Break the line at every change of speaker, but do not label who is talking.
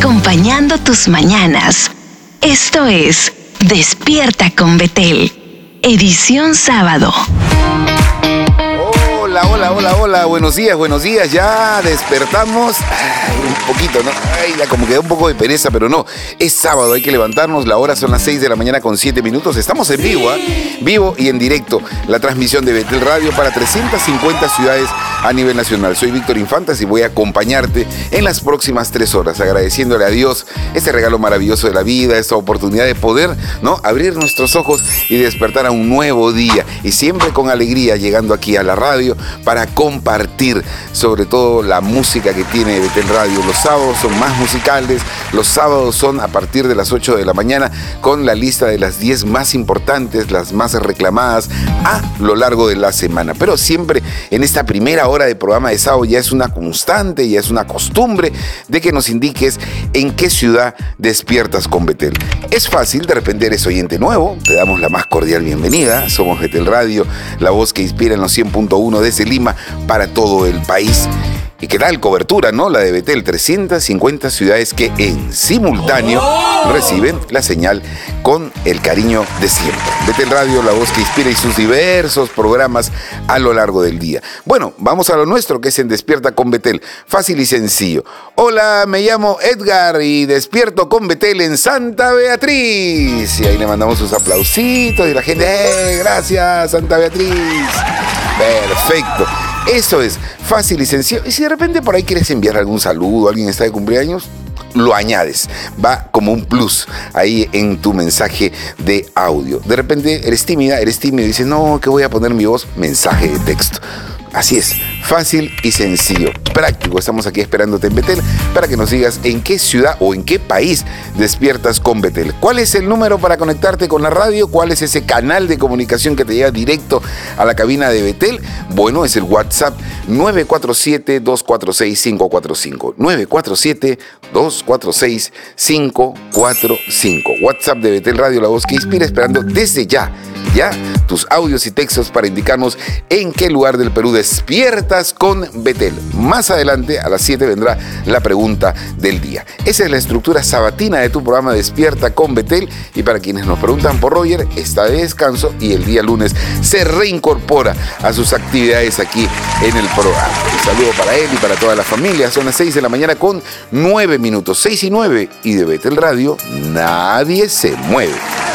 acompañando tus mañanas. Esto es Despierta con Betel, edición sábado.
Hola, buenos días, ya despertamos. Un poquito, ¿no? Ya como que da un poco de pereza, pero no, es sábado, hay que levantarnos, la hora son las 6 de la mañana con 7 minutos, estamos en vivo, vivo y en directo, la transmisión de Betel Radio para 350 ciudades a nivel nacional. Soy Víctor Infantas y voy a acompañarte en las próximas 3 horas, agradeciéndole a Dios este regalo maravilloso de la vida, esta oportunidad de poder, ¿no?, abrir nuestros ojos y despertar a un nuevo día, y siempre con alegría llegando aquí a la radio para compartir sobre todo la música que tiene Betel Radio. Los sábados son más musicales, los sábados son a partir de las 8 de la mañana con la lista de las 10 más importantes, las más reclamadas a lo largo de la semana. Pero siempre en esta primera hora de programa de sábado ya es una constante, ya es una costumbre de que nos indiques en qué ciudad despiertas con Betel. Es fácil, de repente eres oyente nuevo, te damos la más cordial bienvenida. Somos Betel Radio, la voz que inspira en los 100.1 desde Lima para todo el país. Y que tal cobertura, ¿no? La de Betel, 350 ciudades que en simultáneo reciben la señal con el cariño de siempre. Betel Radio, la voz que inspira, y sus diversos programas a lo largo del día. Bueno, vamos a lo nuestro, que es en Despierta con Betel. Fácil y sencillo. Hola, me llamo Edgar y despierto con Betel en Santa Beatriz. Y ahí le mandamos sus aplausitos y la gente, gracias, Santa Beatriz. Perfecto. Eso es fácil y sencillo. Y si de repente por ahí quieres enviar algún saludo, alguien está de cumpleaños, lo añades. Va como un plus ahí en tu mensaje de audio. De repente eres tímido y dices, no, ¿qué voy a poner en mi voz? Mensaje de texto. Así es, fácil y sencillo, práctico. Estamos aquí esperándote en Betel para que nos digas en qué ciudad o en qué país despiertas con Betel. ¿Cuál es el número para conectarte con la radio? ¿Cuál es ese canal de comunicación que te lleva directo a la cabina de Betel? Bueno, es el WhatsApp 947-246-545. 947-246-545. WhatsApp de Betel Radio, la voz que inspira, esperando desde ya tus audios y textos para indicarnos en qué lugar del Perú despiertas con Betel. Más adelante, a las 7, vendrá la pregunta del día. Esa es la estructura sabatina de tu programa Despierta con Betel. Y para quienes nos preguntan por Roger, está de descanso y el día lunes se reincorpora a sus actividades aquí en el programa. Un saludo para él y para toda la familia. Son las 6 de la mañana con 9 minutos. 6 y 9. Y de Betel Radio, nadie se mueve.